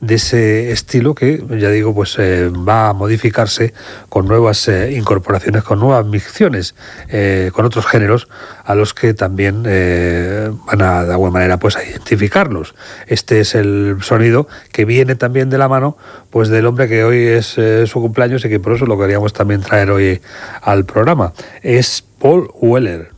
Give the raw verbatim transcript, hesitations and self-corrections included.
de ese estilo que, ya digo, pues eh, va a modificarse con nuevas eh, incorporaciones, con nuevas micciones, eh, con otros géneros a los que también eh, van a, de alguna manera, pues a identificarlos. Este es el sonido que viene también de la mano pues del hombre que hoy es eh, su cumpleaños y que por eso lo queríamos también traer hoy al programa. Es Paul Weller.